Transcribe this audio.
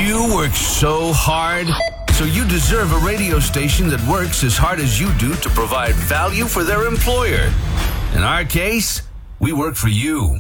You work so hard, so you deserve a radio station that works as hard as you do to provide value for their employer. In our case, we work for you.